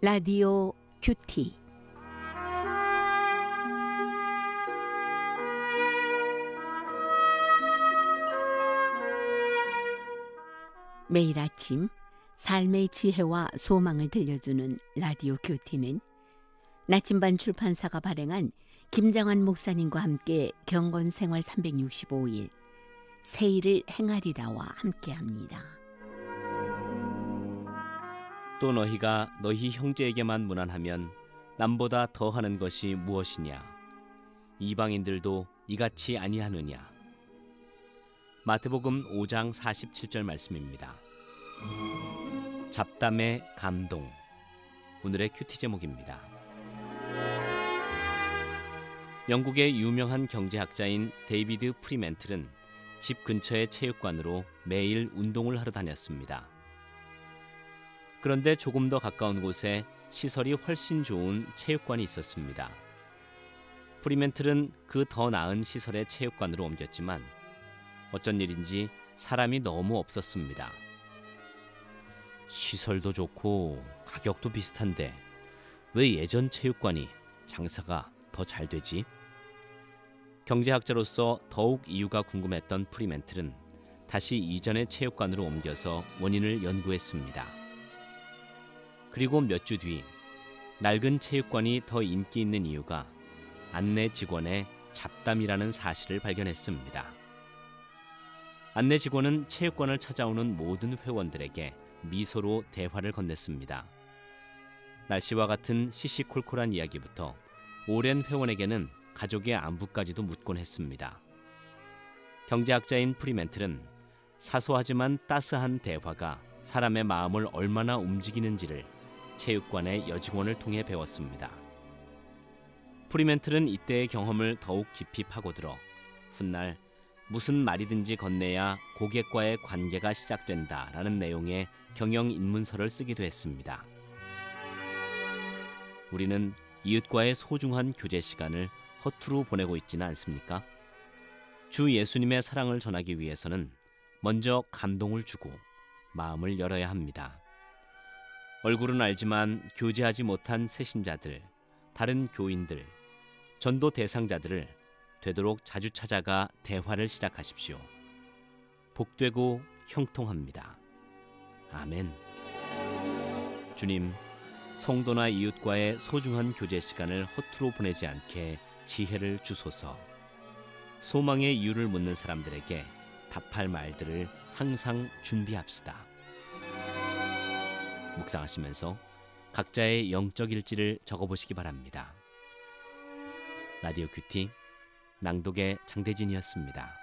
라디오 큐티. 매일 아침 삶의 지혜와 소망을 들려주는 라디오 큐티는 나침반 출판사가 발행한 김장환 목사님과 함께 경건생활 365일 새 일을 행하리라와 함께합니다. 또 너희가 너희 형제에게만 무난하면 남보다 더하는 것이 무엇이냐? 이방인들도 이같이 아니하느냐? 마태복음 5장 47절 말씀입니다. 잡담의 감동. 오늘의 큐티 제목입니다. 영국의 유명한 경제학자인 데이비드 프리멘틀은 집 근처의 체육관으로 매일 운동을 하러 다녔습니다. 그런데 조금 더 가까운 곳에 시설이 훨씬 좋은 체육관이 있었습니다. 프리멘틀은 그 더 나은 시설의 체육관으로 옮겼지만 어쩐 일인지 사람이 너무 없었습니다. 시설도 좋고 가격도 비슷한데 왜 예전 체육관이 장사가 더 잘 되지? 경제학자로서 더욱 이유가 궁금했던 프리멘틀은 다시 이전의 체육관으로 옮겨서 원인을 연구했습니다. 그리고 몇 주 뒤 낡은 체육관이 더 인기 있는 이유가 안내 직원의 잡담이라는 사실을 발견했습니다. 안내 직원은 체육관을 찾아오는 모든 회원들에게 미소로 대화를 건넸습니다. 날씨와 같은 시시콜콜한 이야기부터 오랜 회원에게는 가족의 안부까지도 묻곤 했습니다. 경제학자인 프리멘틀은 사소하지만 따스한 대화가 사람의 마음을 얼마나 움직이는지를 체육관의 여직원을 통해 배웠습니다. 프리멘틀은 이때의 경험을 더욱 깊이 파고들어 훗날 무슨 말이든지 건네야 고객과의 관계가 시작된다라는 내용의 경영 입문서를 쓰기도 했습니다. 우리는 이웃과의 소중한 교제 시간을 허투루 보내고 있지는 않습니까? 주 예수님의 사랑을 전하기 위해서는 먼저 감동을 주고 마음을 열어야 합니다. 얼굴은 알지만 교제하지 못한 새신자들, 다른 교인들, 전도 대상자들을 되도록 자주 찾아가 대화를 시작하십시오. 복되고 형통합니다. 아멘. 주님, 성도나 이웃과의 소중한 교제 시간을 허투루 보내지 않게 지혜를 주소서. 소망의 이유를 묻는 사람들에게 답할 말들을 항상 준비합시다. 묵상하시면서 각자의 영적 일지를 적어보시기 바랍니다. 라디오 큐티 낭독의 장대진이었습니다.